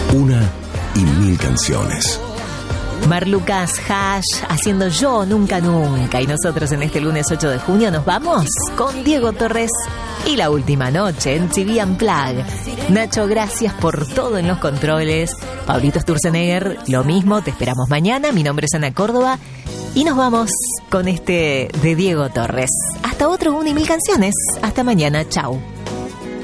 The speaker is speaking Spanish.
Una y mil canciones. Marlucas Hash haciendo Yo Nunca Nunca. Y nosotros en este lunes 8 de junio nos vamos con Diego Torres y La Última Noche en TV Unplugged. Nacho, gracias por todo en los controles. Pablito Sturzenegger, lo mismo, te esperamos mañana. Mi nombre es Ana Córdoba y nos vamos con este de Diego Torres. Hasta otro Una y Mil Canciones. Hasta mañana, chau.